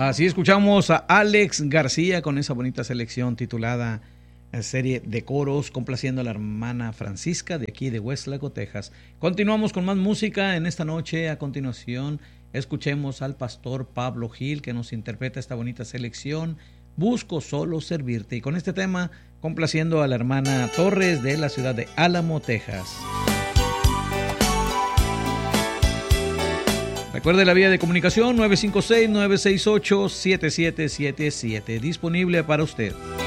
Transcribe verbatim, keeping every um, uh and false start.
Así escuchamos a Alex García con esa bonita selección titulada Serie de Coros, complaciendo a la hermana Francisca de aquí de Westlaco, Texas. Continuamos con más música en esta noche. A continuación, escuchemos al pastor Pablo Gil, que nos interpreta esta bonita selección, Busco solo servirte. Y con este tema, complaciendo a la hermana Torres de la ciudad de Álamo, Texas. Recuerde la vía de comunicación nueve cinco seis, nueve seis ocho, siete siete siete siete, disponible para usted.